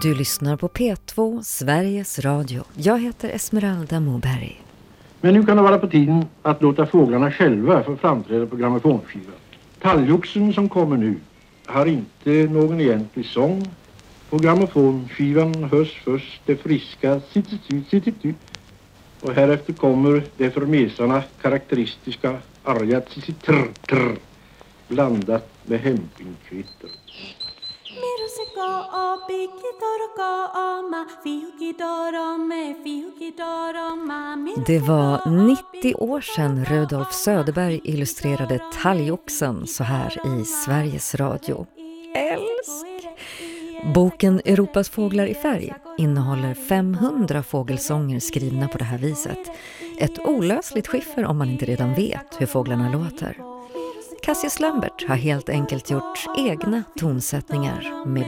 Du lyssnar på P2, Sveriges Radio. Jag heter Esmeralda Moberg. Men nu kan det vara på tiden att låta fåglarna själva få framträda på grammofonskivan. Talgoxen som kommer nu har inte någon egentlig sång. På grammofonskivan hörs först det friska sitt. Och härefter kommer det för mesarna karaktäristiska arga trr blandat med hämpingkvitter. Det var 90 år sedan Rudolf Söderberg illustrerade Talgoxen så här i Sveriges Radio. Älsk! Boken Europas fåglar i färg innehåller 500 fågelsånger skrivna på det här viset. Ett olösligt skiffer om man inte redan vet hur fåglarna låter. Cassius Lambert har helt enkelt gjort egna tonsättningar med